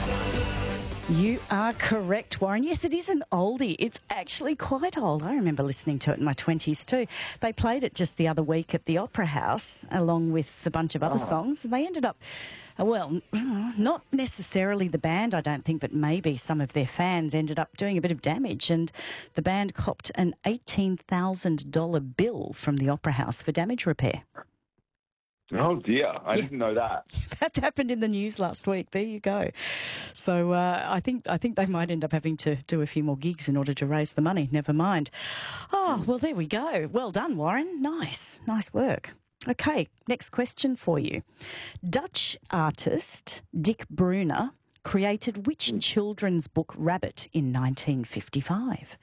You are correct, Warren. Yes, it is an oldie. It's actually quite old. I remember listening to it in my 20s too. They played it just the other week at the Opera House along with a bunch of other songs. And they ended up, well, not necessarily the band, I don't think, but maybe some of their fans ended up doing a bit of damage, and the band copped an $18,000 bill from the Opera House for damage repair. Oh, dear. I didn't know that. That happened in the news last week. There you go. So I think they might end up having to do a few more gigs in order to raise the money. Never mind. Oh, well, there we go. Well done, Warren. Nice work. Okay, next question for you. Dutch artist Dick Bruna created which children's book Rabbit in 1955?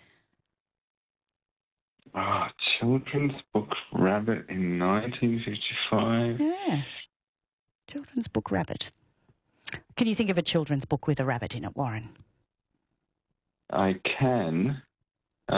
Children's book Rabbit in 1955. Yeah. Children's book Rabbit. Can you think of a children's book with a rabbit in it, Warren? I can, but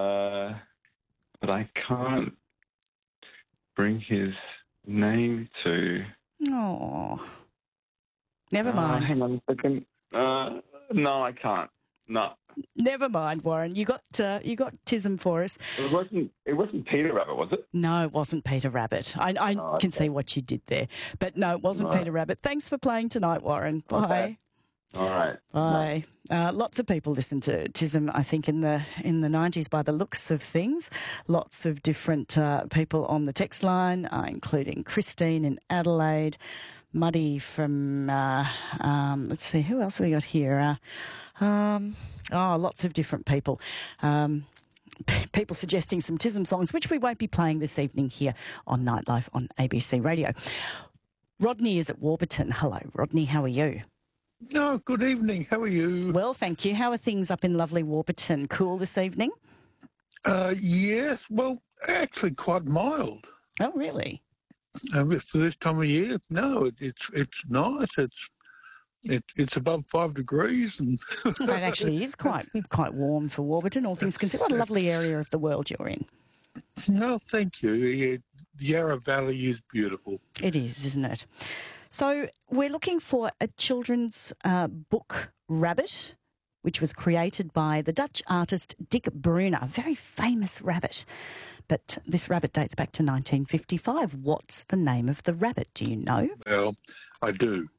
I can't bring his name to... Oh. Never mind. Hang on a second. No, I can't. No. Never mind, Warren. You got Tism for us. It wasn't Peter Rabbit, was it? No, it wasn't Peter Rabbit. I can see what you did there. But no, it wasn't Peter Rabbit. Thanks for playing tonight, Warren. Bye. Okay. All right. Bye. Lots of people listened to Tism, I think, in the 90s by the looks of things. Lots of different people on the text line, including Christine in Adelaide, Muddy from, let's see, who else have we got here? Lots of different people. People suggesting some Tism songs, which we won't be playing this evening here on Nightlife on ABC Radio. Rodney is at Warburton. Hello, Rodney. How are you? No, good evening. How are you? Well, thank you. How are things up in lovely Warburton? Cool this evening? Yes. Well, actually quite mild. Oh, really? For this time of year, no, it's nice. It's above 5 degrees, and It actually is quite warm for Warburton, all things considered. What a lovely area of the world you're in. No, thank you. Yeah, the Yarra Valley is beautiful. It is, isn't it? So we're looking for a children's book Rabbit, which was created by the Dutch artist Dick Bruna, a very famous rabbit. But this rabbit dates back to 1955. What's the name of the rabbit? Do you know? Well, I do.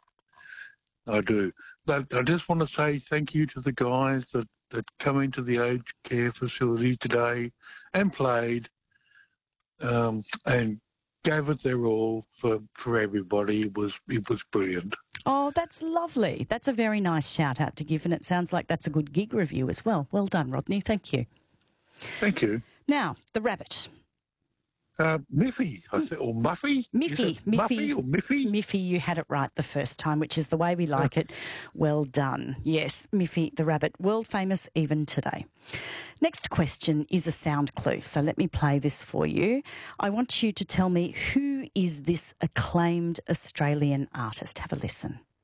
But I just want to say thank you to the guys that come into the aged care facility today and played and gave it their all for everybody. It was brilliant. Oh, that's lovely. That's a very nice shout out to give, and it sounds like that's a good gig review as well. Well done, Rodney. Thank you. Thank you. Now, the rabbit. Miffy, I said, or Muffy? Miffy. Muffy or Miffy? Miffy, you had it right the first time, which is the way we like it. Well done. Yes, Miffy the rabbit, world famous even today. Next question is a sound clue, so let me play this for you. I want you to tell me, who is this acclaimed Australian artist? Have a listen.